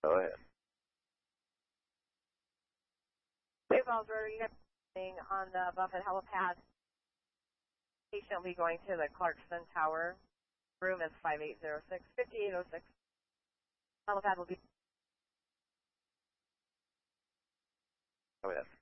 Go ahead. Hey, Balzer, you have something on the Buffett helipad. Patient will be going to the Clarkson Tower. Room is 5806, 5806. Helipad will be. Go ahead.